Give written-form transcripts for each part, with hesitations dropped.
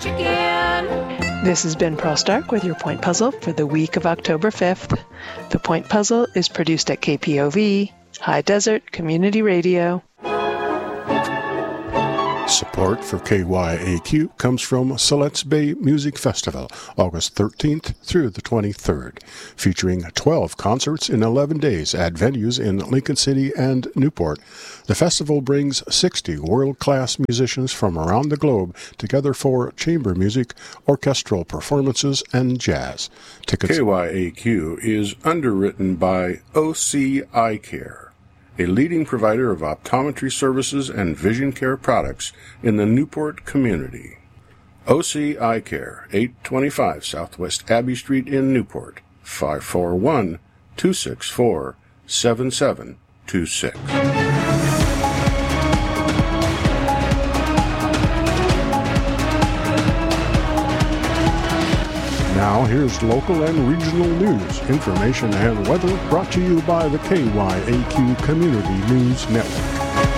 again. This has been Pearl Stark with your Point Puzzle for the week of October 5th. The Point Puzzle is produced at KPOV, High Desert Community Radio. Support for KYAQ comes from Siletz Bay Music Festival, August 13th through the 23rd, featuring 12 concerts in 11 days at venues in Lincoln City and Newport. The festival brings 60 world-class musicians from around the globe together for chamber music, orchestral performances, and jazz. Tickets. KYAQ is underwritten by OC Eye Care, a leading provider of optometry services and vision care products in the Newport community. OC Eye Care, 825 Southwest Abbey Street in Newport, 541-264-7726. Now here's local and regional news, information, and weather brought to you by the KYAQ Community News Network.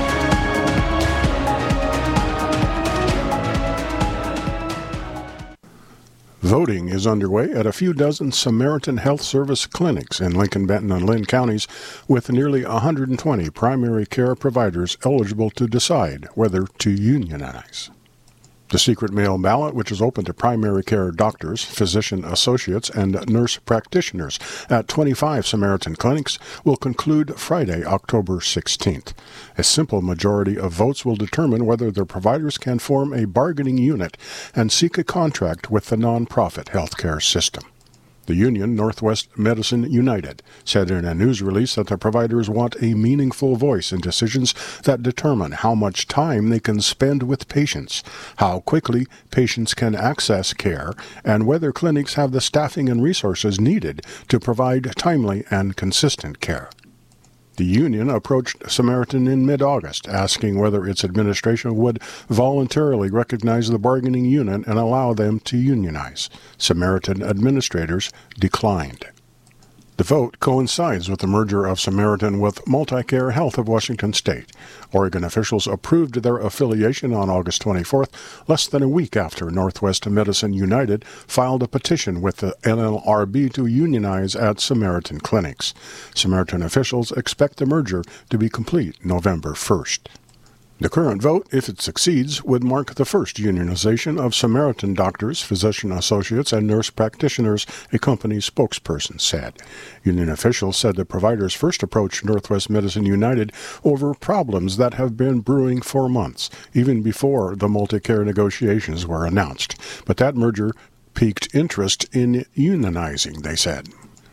Voting is underway at a few dozen Samaritan Health Service clinics in Lincoln, Benton, and Lynn counties, with nearly 120 primary care providers eligible to decide whether to unionize. The secret mail ballot, which is open to primary care doctors, physician associates, and nurse practitioners at 25 Samaritan clinics, will conclude Friday, October 16th. A simple majority of votes will determine whether the providers can form a bargaining unit and seek a contract with the nonprofit healthcare system. The union, Northwest Medicine United, said in a news release that the providers want a meaningful voice in decisions that determine how much time they can spend with patients, how quickly patients can access care, and whether clinics have the staffing and resources needed to provide timely and consistent care. The union approached Samaritan in mid-August, asking whether its administration would voluntarily recognize the bargaining unit and allow them to unionize. Samaritan administrators declined. The vote coincides with the merger of Samaritan with Multicare Health of Washington State. Oregon officials approved their affiliation on August 24th, less than a week after Northwest Medicine United filed a petition with the NLRB to unionize at Samaritan clinics. Samaritan officials expect the merger to be complete November 1st. The current vote, if it succeeds, would mark the first unionization of Samaritan doctors, physician associates, and nurse practitioners, a company spokesperson said. Union officials said the providers first approached Northwest Medicine United over problems that have been brewing for months, even before the multi-care negotiations were announced. But that merger piqued interest in unionizing, they said.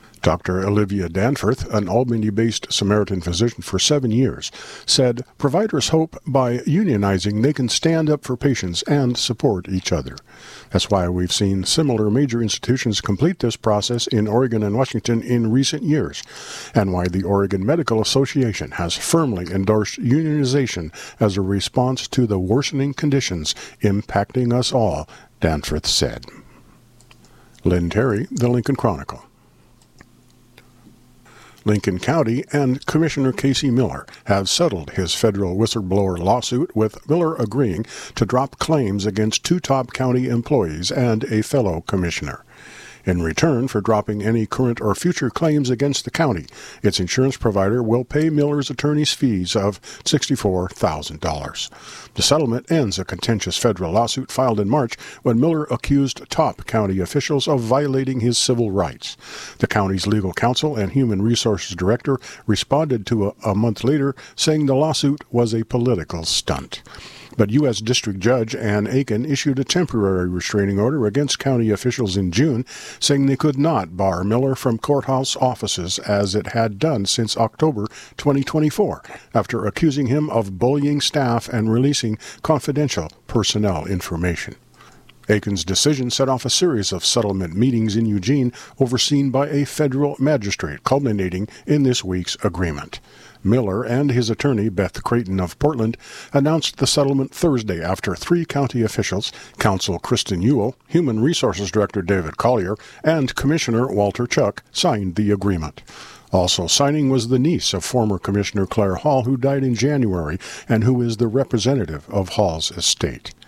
Dr. Olivia Danforth, an Albany-based Samaritan physician for 7 years, said providers hope by unionizing they can stand up for patients and support each other. That's why we've seen similar major institutions complete this process in Oregon and Washington in recent years, and why the Oregon Medical Association has firmly endorsed unionization as a response to the worsening conditions impacting us all, Danforth said. Lynn Terry, The Lincoln Chronicle. Lincoln County and Commissioner Casey Miller have settled his federal whistleblower lawsuit, with Miller agreeing to drop claims against 2 top county employees and a fellow commissioner. In return for dropping any current or future claims against the county, its insurance provider will pay Miller's attorney's fees of $64,000. The settlement ends a contentious federal lawsuit filed in March when Miller accused top county officials of violating his civil rights. The county's legal counsel and human resources director responded to a month later, saying the lawsuit was a political stunt. But U.S. District Judge Ann Aiken issued a temporary restraining order against county officials in June, saying they could not bar Miller from courthouse offices as it had done since October 2024, after accusing him of bullying staff and releasing confidential personnel information. Aiken's decision set off a series of settlement meetings in Eugene, overseen by a federal magistrate, culminating in this week's agreement. Miller and his attorney, Beth Creighton of Portland, announced the settlement Thursday after 3 county officials, Counsel Kristen Ewell, Human Resources Director David Collier, and Commissioner Walter Chuck, signed the agreement. Also signing was the niece of former Commissioner Claire Hall, who died in January and who is the representative of Hall's estate.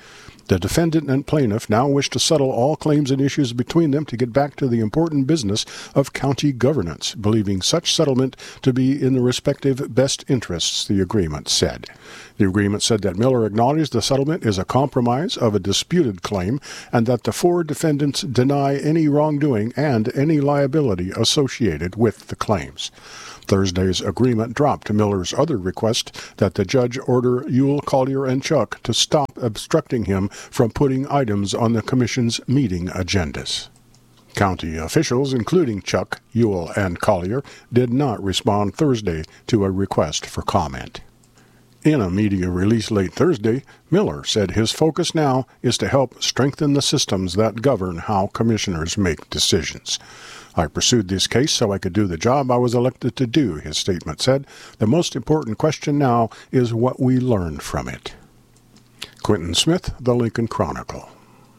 The defendant and plaintiff now wish to settle all claims and issues between them to get back to the important business of county governance, believing such settlement to be in the respective best interests, the agreement said. The agreement said that Miller acknowledged the settlement is a compromise of a disputed claim and that the four defendants deny any wrongdoing and any liability associated with the claims. Thursday's agreement dropped Miller's other request that the judge order Ewell, Collier, and Chuck to stop obstructing him from putting items on the commission's meeting agendas. County officials, including Chuck, Ewell, and Collier, did not respond Thursday to a request for comment. In a media release late Thursday, Miller said his focus now is to help strengthen the systems that govern how commissioners make decisions. I pursued this case so I could do the job I was elected to do, his statement said. The most important question now is what we learn from it. Quentin Smith, The Lincoln Chronicle.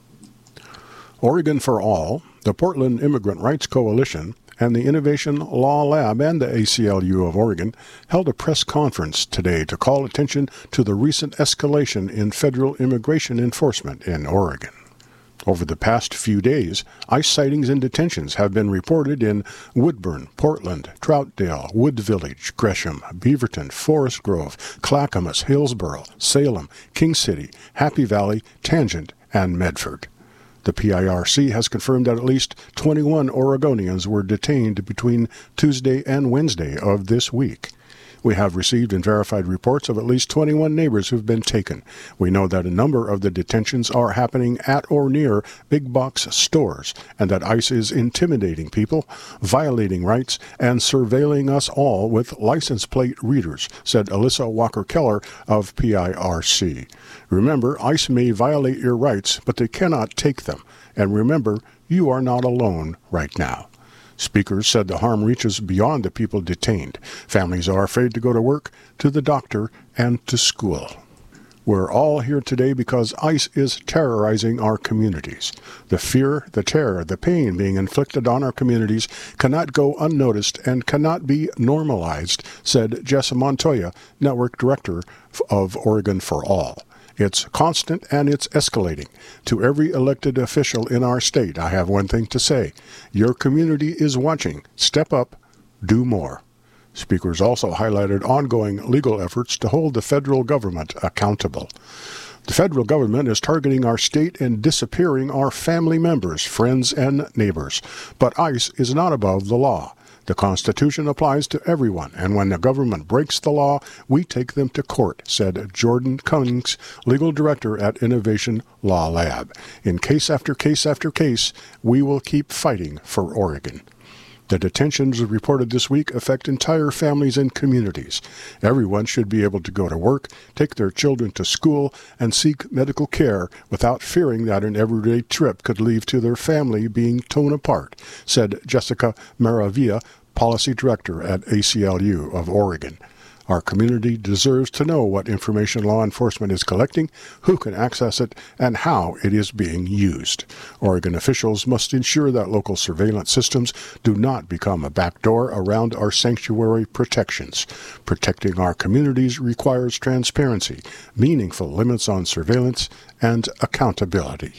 Oregon for All, the Portland Immigrant Rights Coalition, and the Innovation Law Lab and the ACLU of Oregon held a press conference today to call attention to the recent escalation in federal immigration enforcement in Oregon. Over the past few days, ICE sightings and detentions have been reported in Woodburn, Portland, Troutdale, Wood Village, Gresham, Beaverton, Forest Grove, Clackamas, Hillsborough, Salem, King City, Happy Valley, Tangent, and Medford. The PIRC has confirmed that at least 21 Oregonians were detained between Tuesday and Wednesday of this week. We have received and verified reports of at least 21 neighbors who've been taken. We know that a number of the detentions are happening at or near big box stores, and that ICE is intimidating people, violating rights, and surveilling us all with license plate readers, said Alyssa Walker-Keller of PIRC. Remember, ICE may violate your rights, but they cannot take them. And remember, you are not alone right now. Speakers said the harm reaches beyond the people detained. Families are afraid to go to work, to the doctor, and to school. We're all here today because ICE is terrorizing our communities. The fear, the terror, the pain being inflicted on our communities cannot go unnoticed and cannot be normalized, said Jessa Montoya, Network Director of Oregon for All. It's constant and it's escalating. To every elected official in our state, I have one thing to say. Your community is watching. Step up. Do more. Speakers also highlighted ongoing legal efforts to hold the federal government accountable. The federal government is targeting our state and disappearing our family members, friends, and neighbors. But ICE is not above the law. The Constitution applies to everyone, and when the government breaks the law, we take them to court, said Jordan Cummings, legal director at Innovation Law Lab. In case after case after case, we will keep fighting for Oregon. The detentions reported this week affect entire families and communities. Everyone should be able to go to work, take their children to school, and seek medical care without fearing that an everyday trip could lead to their family being torn apart, said Jessica Maravilla, Policy Director at ACLU of Oregon. Our community deserves to know what information law enforcement is collecting, who can access it, and how it is being used. Oregon officials must ensure that local surveillance systems do not become a backdoor around our sanctuary protections. Protecting our communities requires transparency, meaningful limits on surveillance, and accountability.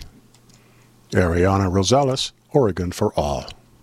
Ariana Rosales, Oregon for All.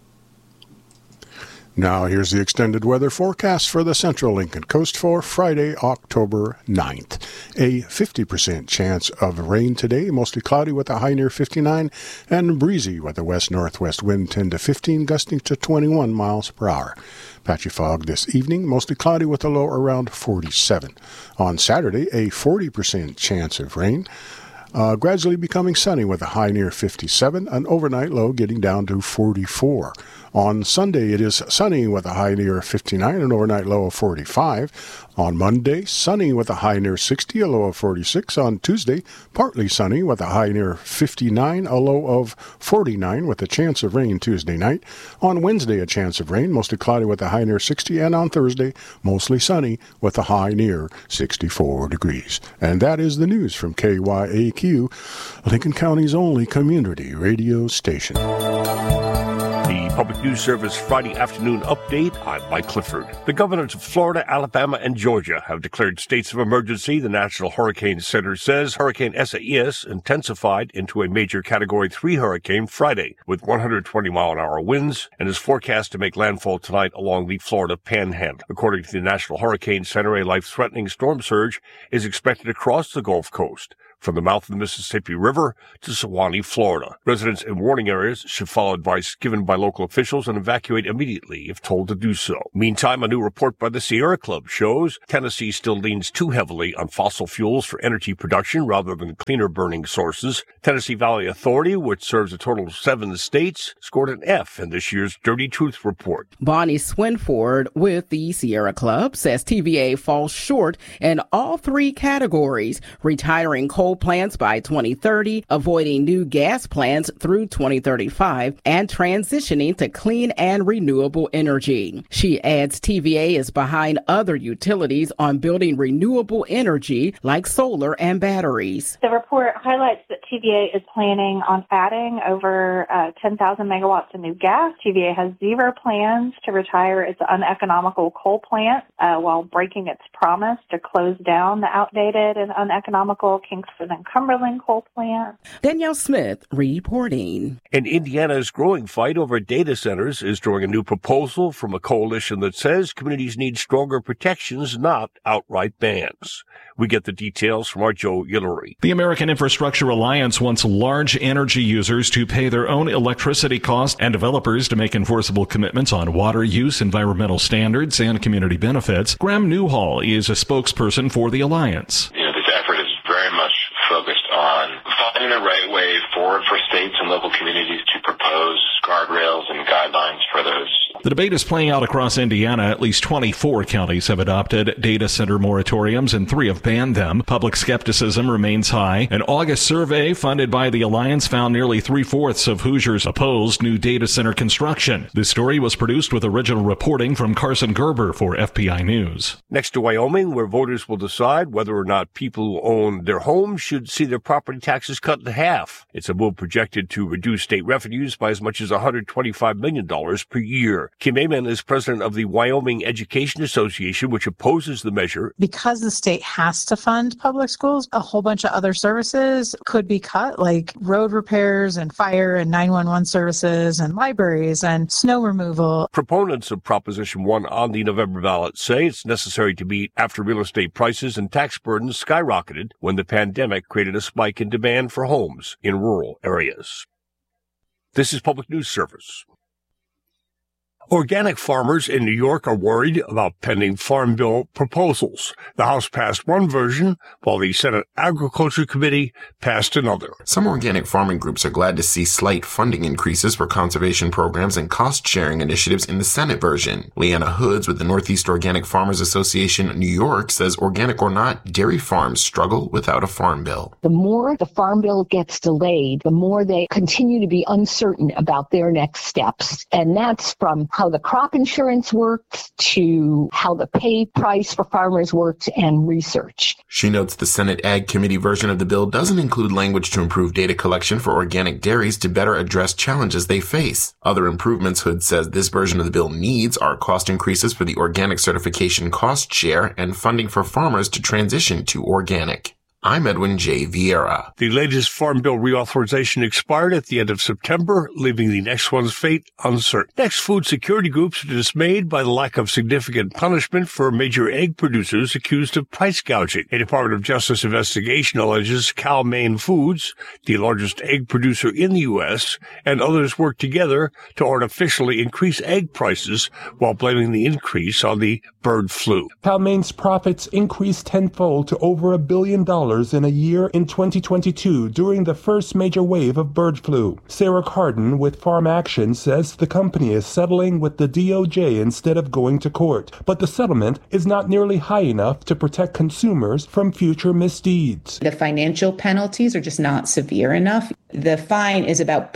Now here's the extended weather forecast for the central Lincoln Coast for Friday, October 9th. A 50% chance of rain today, mostly cloudy with a high near 59, and breezy with a west-northwest wind 10 to 15, gusting to 21 miles per hour. Patchy fog this evening, mostly cloudy with a low around 47. On Saturday, a 40% chance of rain. Gradually becoming sunny with a high near 57, an overnight low getting down to 44. On Sunday, it is sunny with a high near 59, an overnight low of 45. On Monday, sunny with a high near 60, a low of 46. On Tuesday, partly sunny with a high near 59, a low of 49 with a chance of rain Tuesday night. On Wednesday, a chance of rain, mostly cloudy with a high near 60. And on Thursday, mostly sunny with a high near 64 degrees. And that is the news from KYAQ, Lincoln County's only community radio station. The Public News Service Friday afternoon update. I'm Mike Clifford. The governors of Florida, Alabama, and Georgia have declared states of emergency. The National Hurricane Center says Hurricane Isaias intensified into a major Category 3 hurricane Friday with 120-mile-an-hour winds and is forecast to make landfall tonight along the Florida Panhandle. According to the National Hurricane Center, a life-threatening storm surge is expected across the Gulf Coast, from the mouth of the Mississippi River to Sewanee, Florida. Residents in warning areas should follow advice given by local officials and evacuate immediately if told to do so. Meantime, a new report by the Sierra Club shows Tennessee still leans too heavily on fossil fuels for energy production rather than cleaner burning sources. Tennessee Valley Authority, which serves a total of 7 states, scored an F in this year's Dirty Truth report. Bonnie Swinford with the Sierra Club says TVA falls short in all 3 categories: retiring coal plants by 2030, avoiding new gas plants through 2035, and transitioning to clean and renewable energy. She adds TVA is behind other utilities on building renewable energy like solar and batteries. The report highlights that TVA is planning on adding over 10,000 megawatts of new gas. TVA has 0 plans to retire its uneconomical coal plant while breaking its promise to close down the outdated and uneconomical Kingsford and Cumberland coal plant. Danielle Smith reporting. And Indiana's growing fight over data centers is drawing a new proposal from a coalition that says communities need stronger protections, not outright bans. We get the details from our Joe Yillery. The American Infrastructure Alliance wants large energy users to pay their own electricity costs and developers to make enforceable commitments on water use, environmental standards, and community benefits. Graham Newhall is a spokesperson for the alliance. This effort is very much focused on finding the right way forward for states and local communities to propose guardrails and guidelines for those. The debate is playing out across Indiana. At least 24 counties have adopted data center moratoriums and 3 have banned them. Public skepticism remains high. An August survey funded by the Alliance found nearly 3/4 of Hoosiers opposed new data center construction. This story was produced with original reporting from Carson Gerber for FPI News. Next to Wyoming, where voters will decide whether or not people who own their homes should see their property taxes cut in half. It's a move projected to reduce state revenues by as much as $125 million per year. Kim Amen is president of the Wyoming Education Association, which opposes the measure. Because the state has to fund public schools, a whole bunch of other services could be cut, like road repairs and fire and 911 services and libraries and snow removal. Proponents of Proposition 1 on the November ballot say it's necessary to meet after real estate prices and tax burdens skyrocketed when the pandemic created a spike in demand for homes in rural areas. This is Public News Service. Organic farmers in New York are worried about pending Farm Bill proposals. The House passed one version, while the Senate Agriculture Committee passed another. Some organic farming groups are glad to see slight funding increases for conservation programs and cost-sharing initiatives in the Senate version. Leanna Hoods with the Northeast Organic Farmers Association New York says organic or not, dairy farms struggle without a farm bill. The more the farm bill gets delayed, the more they continue to be uncertain about their next steps. And that's from how the crop insurance works to how the pay price for farmers works and research. She notes the Senate Ag Committee version of the bill doesn't include language to improve data collection for organic dairies to better address challenges they face. Other improvements Hood says this version of the bill needs are cost increases for the organic certification cost share and funding for farmers to transition to organic. I'm Edwin J. Vieira. The latest Farm Bill reauthorization expired at the end of September, leaving the next one's fate uncertain. Next, food security groups are dismayed by the lack of significant punishment for major egg producers accused of price gouging. A Department of Justice investigation alleges Cal-Maine Foods, the largest egg producer in the U.S., and others worked together to artificially increase egg prices while blaming the increase on the bird flu. Cal-Maine's profits increased tenfold to over $1 billion in a year in 2022 during the first major wave of bird flu. Sarah Carden with Farm Action says the company is settling with the DOJ instead of going to court, but the settlement is not nearly high enough to protect consumers from future misdeeds. The financial penalties are just not severe enough. The fine is about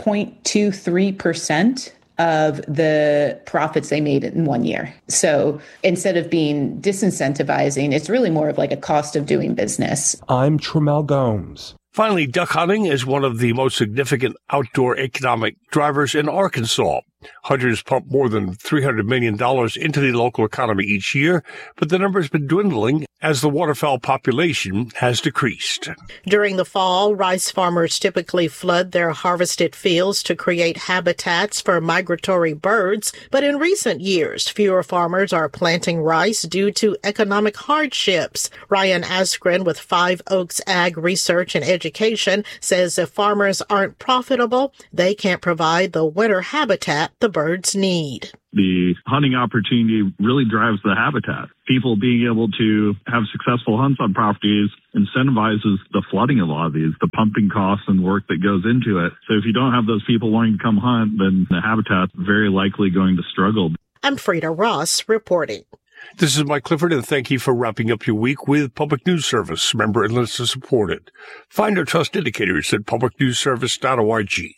0.23% of the profits they made in 1 year. So instead of being disincentivizing, it's really more of like a cost of doing business. I'm Tremel Gomes. Finally, duck hunting is one of the most significant outdoor economic drivers in Arkansas. Hunters pump more than $300 million into the local economy each year, but the number has been dwindling as the waterfowl population has decreased. During the fall, rice farmers typically flood their harvested fields to create habitats for migratory birds, but in recent years, fewer farmers are planting rice due to economic hardships. Ryan Askren with Five Oaks Ag Research and Education says if farmers aren't profitable, they can't provide the winter habitat the birds need. The hunting opportunity really drives the habitat. People being able to have successful hunts on properties incentivizes the flooding of a lot of these, the pumping costs and work that goes into it. So if you don't have those people wanting to come hunt, then the habitat's very likely going to struggle. I'm Frida Ross reporting. This is Mike Clifford, and thank you for wrapping up your week with Public News Service. Member and listener supported. Find our trust indicators at publicnewsservice.org.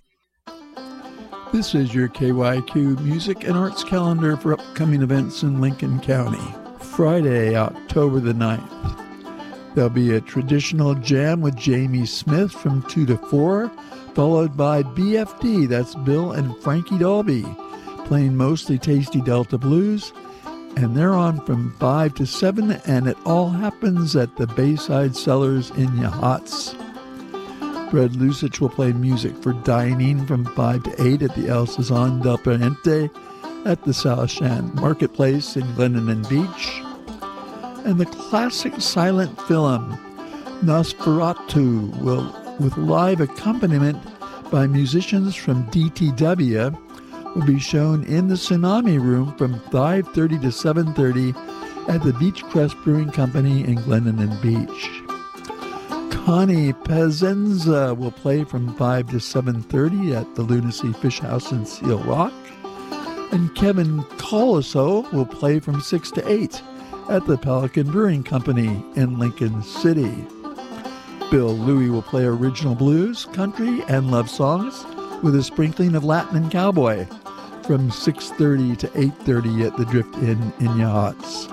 This is your KYQ Music and Arts calendar for upcoming events in Lincoln County. Friday, October the 9th. There'll be a traditional jam with Jamie Smith from 2 to 4, followed by BFD, that's Bill and Frankie Dolby, playing mostly tasty Delta blues, and they're on from 5 to 7, and it all happens at the Bayside Cellars in Yachats. Fred Lusich will play music for dining from 5 to 8 at the El Sazon del Poniente at the South Shan Marketplace in Glennon Beach. And the classic silent film Nosferatu with live accompaniment by musicians from DTW, will be shown in the Tsunami Room from 5:30 to 7:30 at the Beachcrest Brewing Company in Glennon Beach. Connie Pezenza will play from 5 to 7:30 at the Lunacy Fish House in Seal Rock. And Kevin Colaso will play from 6 to 8 at the Pelican Brewing Company in Lincoln City. Bill Louie will play original blues, country, and love songs with a sprinkling of Latin and cowboy from 6:30 to 8:30 at the Drift Inn in Yachats.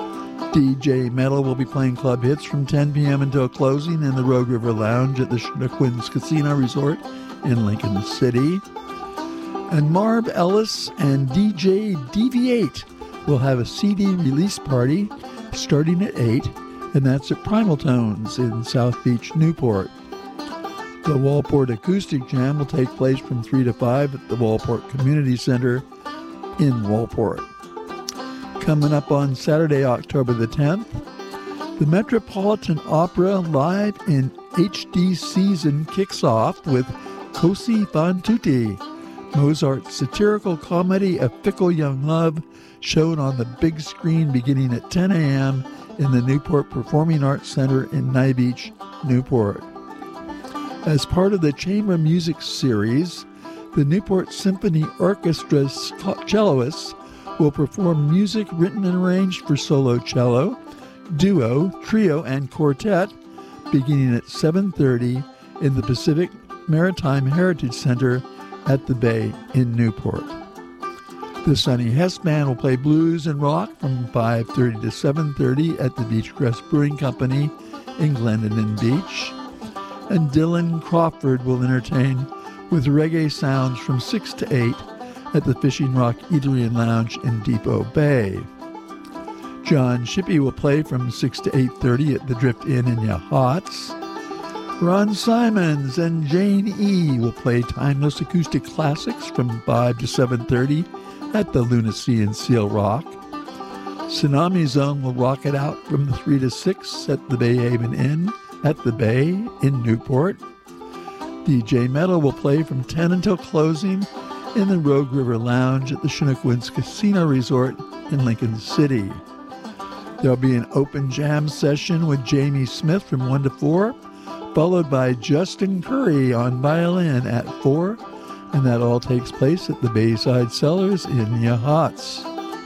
DJ Metal will be playing club hits from 10 p.m. until closing in the Rogue River Lounge at the Chinookwiz Casino Resort in Lincoln City. And Marv Ellis and DJ DV8 will have a CD release party starting at 8, and that's at Primal Tones in South Beach, Newport. The Walport Acoustic Jam will take place from 3 to 5 at the Walport Community Center in Walport. Coming up on Saturday, October the 10th, the Metropolitan Opera Live in HD season kicks off with Cosi fan tutte, Mozart's satirical comedy A Fickle Young Love, shown on the big screen beginning at 10 a.m. in the Newport Performing Arts Center in Nye Beach, Newport. As part of the Chamber Music Series, the Newport Symphony Orchestra's celloists will perform music written and arranged for solo cello, duo, trio, and quartet beginning at 7:30 in the Pacific Maritime Heritage Center at the Bay in Newport. The Sonny Hess Band will play blues and rock from 5:30 to 7:30 at the Beachcrest Brewing Company in Glennon Beach. And Dylan Crawford will entertain with reggae sounds from 6 to 8 at the Fishing Rock Eatery and Lounge in Depot Bay. John Shippey will play from 6 to 8:30 at the Drift Inn in Yachats. Ron Simons and Jane E. will play timeless acoustic classics from 5 to 7:30 at the Lunacy in Seal Rock. Tsunami Zone will rock it out from 3 to 6 at the Bay Haven Inn at the Bay in Newport. DJ Metal will play from 10 until closing in the Rogue River Lounge at the Chinookwiz Casino Resort in Lincoln City. There'll be an open jam session with Jamie Smith from 1 to 4, followed by Justin Curry on violin at 4, and that all takes place at the Bayside Cellars in Yachats.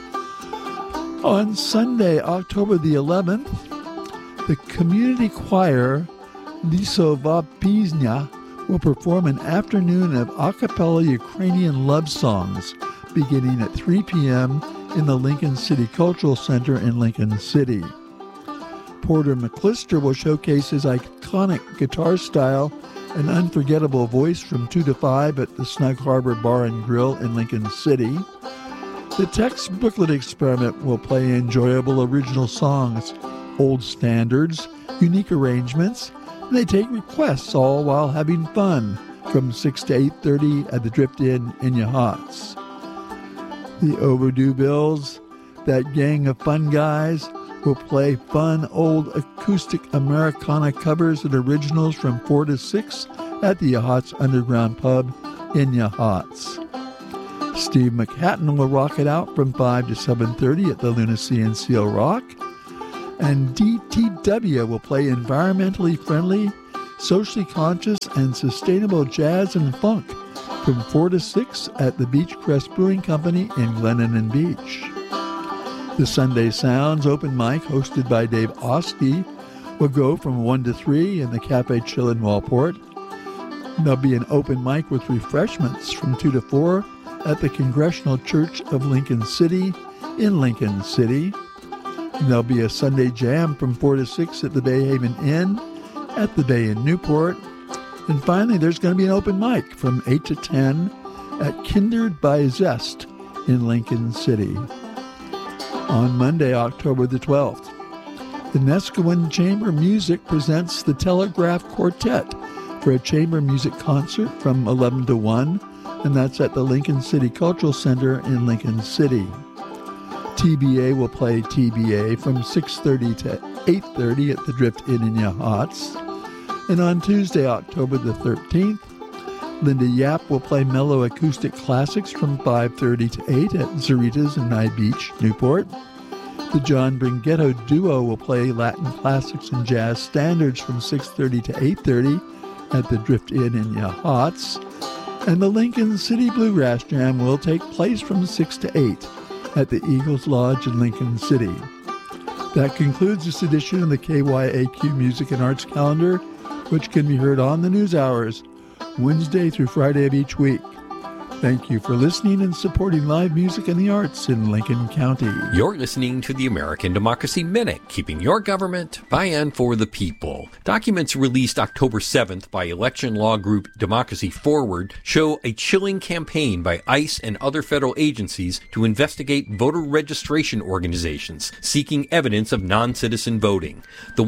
On Sunday, October the 11th, the community choir Lisova Piznya will perform an afternoon of a cappella Ukrainian love songs beginning at 3 p.m. in the Lincoln City Cultural Center in Lincoln City. Porter McClister will showcase his iconic guitar style and unforgettable voice from 2 to 5 at the Snug Harbor Bar and Grill in Lincoln City. The Text Booklet Experiment will play enjoyable original songs, old standards, unique arrangements, and they take requests all while having fun from 6 to 8:30 at the Drift Inn in Yachats. The Overdue Bills, that gang of fun guys, will play fun old acoustic Americana covers and originals from 4 to 6 at the Yachats Underground Pub in Yachats. Steve McHatton will rock it out from 5 to 7:30 at the Lunacy in Seal Rock. And DTW will play environmentally friendly, socially conscious, and sustainable jazz and funk from 4 to 6 at the Beachcrest Brewing Company in Glennon and Beach. The Sunday Sounds open mic, hosted by Dave Oski, will go from 1 to 3 in the Cafe Chill in Wallport. There'll be an open mic with refreshments from 2 to 4 at the Congregational Church of Lincoln City in Lincoln City. There'll be a Sunday jam from 4 to 6 at the Bay Haven Inn at the Bay in Newport. And finally, there's going to be an open mic from 8 to 10 at Kindred by Zest in Lincoln City. On Monday, October the 12th, the Nescowan Chamber Music presents the Telegraph Quartet for a chamber music concert from 11 to 1, and that's at the Lincoln City Cultural Center in Lincoln City. TBA will play TBA from 6:30 to 8:30 at the Drift Inn in Yachats. And on Tuesday, October the 13th, Linda Yap will play mellow acoustic classics from 5:30 to 8 at Zaritas in Nye Beach, Newport. The John Bringhetto Duo will play Latin classics and jazz standards from 6:30 to 8:30 at the Drift Inn in Yachats. And the Lincoln City Bluegrass Jam will take place from 6 to 8 at the Eagles Lodge in Lincoln City. That concludes this edition of the KYAQ Music and Arts Calendar, which can be heard on the news hours, Wednesday through Friday of each week. Thank you for listening and supporting live music and the arts in Lincoln County. You're listening to the American Democracy Minute, keeping your government by and for the people. Documents released October 7th by election law group Democracy Forward show a chilling campaign by ICE and other federal agencies to investigate voter registration organizations seeking evidence of non-citizen voting. The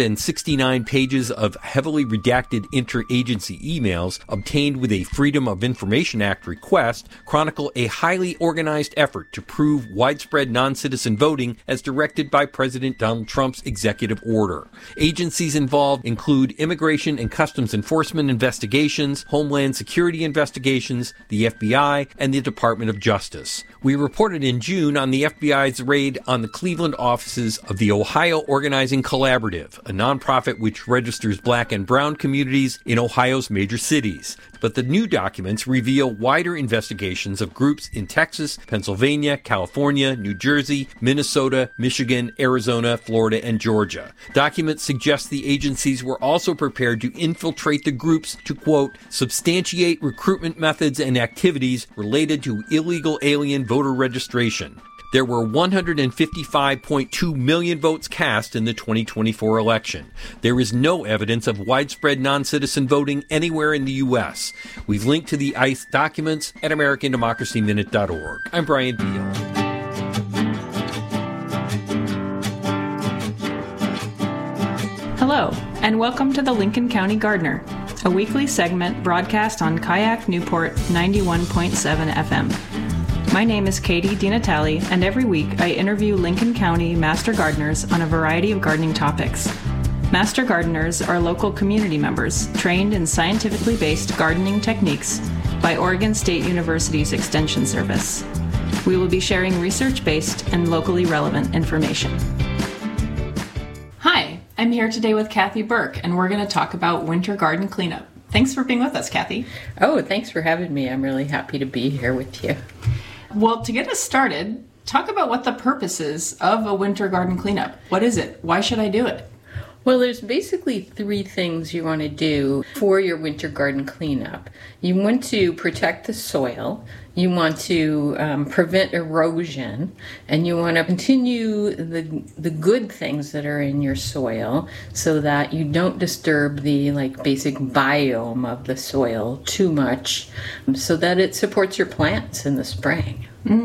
169 pages of heavily redacted interagency emails obtained with a Freedom of Information Act request chronicle a highly organized effort to prove widespread non-citizen voting as directed by President Donald Trump's executive order. Agencies involved include Immigration and Customs Enforcement investigations, Homeland Security investigations, the FBI, and the Department of Justice. We reported in June on the FBI's raid on the Cleveland offices of the Ohio Organizing Collaborative, a nonprofit which registers black and brown communities in Ohio's major cities. But the new documents reveal wider investigations of groups in Texas, Pennsylvania, California, New Jersey, Minnesota, Michigan, Arizona, Florida, and Georgia. Documents suggest the agencies were also prepared to infiltrate the groups to, quote, substantiate recruitment methods and activities related to illegal alien voter registration. There were 155.2 million votes cast in the 2024 election. There is no evidence of widespread non-citizen voting anywhere in the U.S. We've linked to the ICE documents at AmericanDemocracyMinute.org. I'm Brian Beal. Hello, and welcome to the Lincoln County Gardener, a weekly segment broadcast on Kayak Newport 91.7 FM. My name is Katie DiNatale, and every week I interview Lincoln County master gardeners on a variety of gardening topics. Master gardeners are local community members trained in scientifically based gardening techniques by Oregon State University's Extension Service. We will be sharing research-based and locally relevant information. Hi, I'm here today with Kathy Burke, and we're going to talk about winter garden cleanup. Thanks for being with us, Kathy. Oh, thanks for having me. I'm really happy to be here with you. Well, to get us started, talk about what the purpose is of a winter garden cleanup. What is it? Why should I do it? Well, there's basically 3 things you want to do for your winter garden cleanup. You want to protect the soil, you want to prevent erosion, and you want to continue the good things that are in your soil so that you don't disturb the basic biome of the soil too much so that it supports your plants in the spring.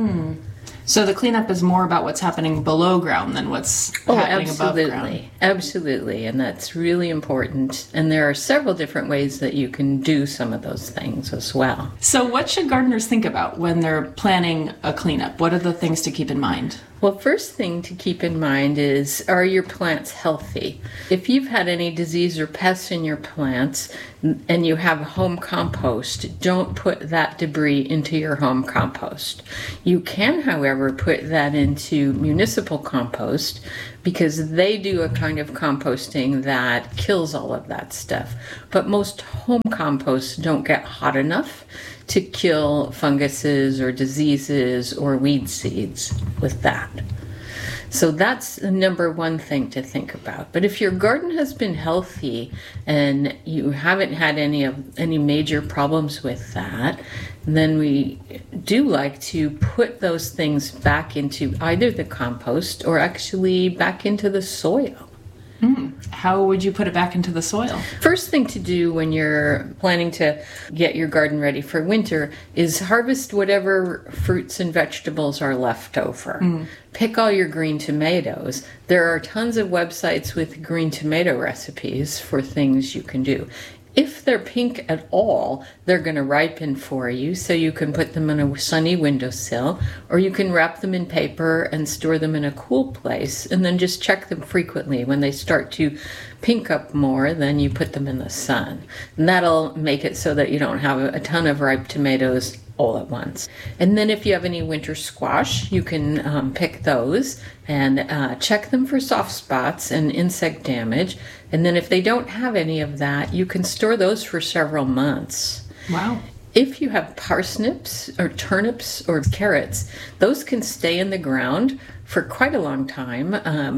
So the cleanup is more about what's happening below ground than what's happening above ground. Absolutely, and that's really important. And there are several different ways that you can do some of those things as well. So what should gardeners think about when they're planning a cleanup? What are the things to keep in mind? Well, first thing to keep in mind is, are your plants healthy? If you've had any disease or pests in your plants and you have home compost, don't put that debris into your home compost. You can, however, put that into municipal compost because they do a kind of composting that kills all of that stuff. But most home composts don't get hot enough to kill funguses or diseases or weed seeds with that. So that's the number one thing to think about. But if your garden has been healthy and you haven't had any major problems with that, then we do like to put those things back into either the compost or actually back into the soil. How would you put it back into the soil? First thing to do when you're planning to get your garden ready for winter is harvest whatever fruits and vegetables are left over. Pick all your green tomatoes. There are tons of websites with green tomato recipes for things you can do. If they're pink at all, they're going to ripen for you, so you can put them on a sunny windowsill, or you can wrap them in paper and store them in a cool place, and then just check them frequently. When they start to pink up more, then you put them in the sun. And that'll make it so that you don't have a ton of ripe tomatoes all at once. And then if you have any winter squash, you can pick those and check them for soft spots and insect damage. And then if they don't have any of that, you can store those for several months. Wow. If you have parsnips or turnips or carrots, those can stay in the ground for quite a long time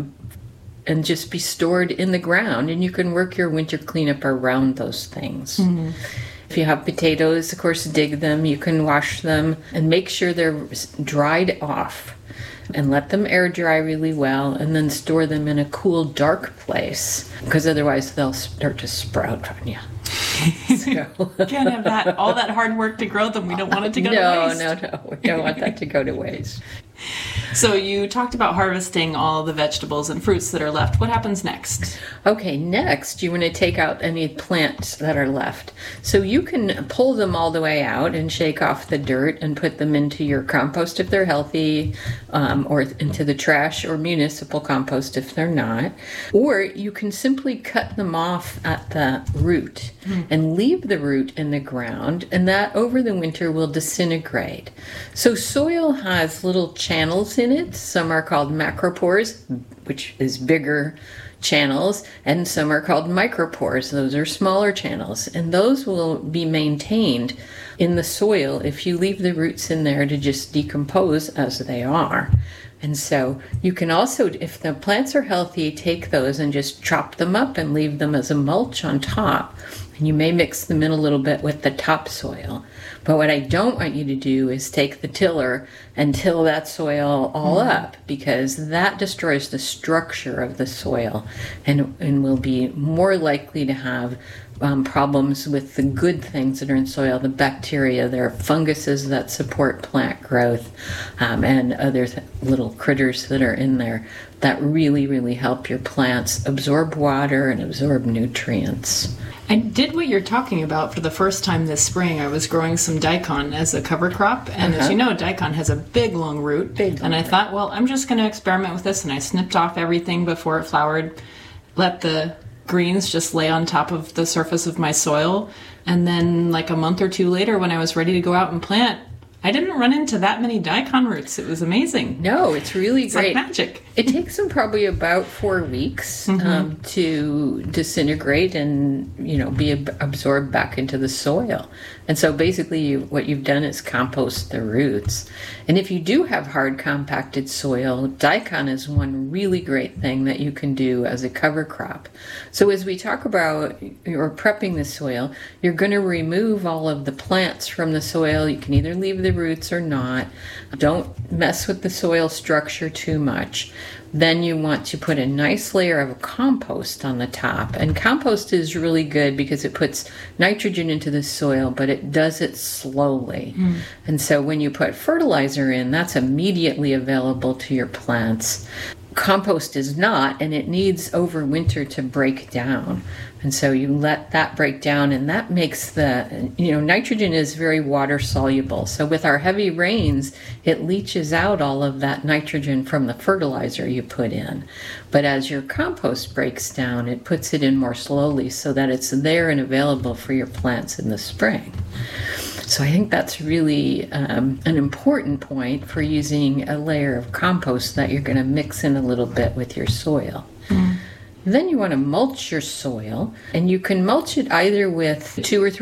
and just be stored in the ground, and you can work your winter cleanup around those things. If you have potatoes, of course, dig them. You can wash them and make sure they're dried off and let them air dry really well, and then store them in a cool, dark place, because otherwise they'll start to sprout on you. Can't have all that hard work to grow them. We don't want it to go to waste. No, we don't want that to go to waste. So you talked about harvesting all the vegetables and fruits that are left. What happens next? Okay, next you want to take out any plants that are left. So you can pull them all the way out and shake off the dirt and put them into your compost if they're healthy, or into the trash or municipal compost if they're not. Or you can simply cut them off at the root and leave the root in the ground, and that over the winter will disintegrate. So soil has little channels in it. Some are called macropores, which is bigger channels, and some are called micropores. Those are smaller channels, and those will be maintained in the soil if you leave the roots in there to just decompose as they are. And so you can also, if the plants are healthy, take those and just chop them up and leave them as a mulch on top. And you may mix them in a little bit with the topsoil. But what I don't want you to do is take the tiller and till that soil all up, because that destroys the structure of the soil and will be more likely to have problems with the good things that are in soil, the bacteria. There are funguses that support plant growth, and other little critters that are in there that really, really help your plants absorb water and absorb nutrients. I did what you're talking about for the first time this spring. I was growing some daikon as a cover crop, and as you know, daikon has a big, long root. And I thought, well, I'm just going to experiment with this, and I snipped off everything before it flowered, let the greens just lay on top of the surface of my soil, and then like a month or two later, when I was ready to go out and plant, I didn't run into that many daikon roots. It was amazing. No, it's really great. Like magic. It takes them probably about 4 weeks to disintegrate and, be absorbed back into the soil. And so basically what you've done is compost the roots. And if you do have hard compacted soil, daikon is one really great thing that you can do as a cover crop. So as we talk about you're prepping the soil, you're going to remove all of the plants from the soil. You can either leave the roots or not. Don't mess with the soil structure too much. Then you want to put a nice layer of compost on the top. And compost is really good because it puts nitrogen into the soil, but it does it slowly. And so when you put fertilizer in, that's immediately available to your plants. Compost is not, and it needs over winter to break down. And so you let that break down, and that makes the, nitrogen is very water soluble. So with our heavy rains, it leaches out all of that nitrogen from the fertilizer you put in. But as your compost breaks down, it puts it in more slowly so that it's there and available for your plants in the spring. So I think that's really an important point for using a layer of compost that you're going to mix in a little bit with your soil. Then you want to mulch your soil, and you can mulch it either with 2 or 3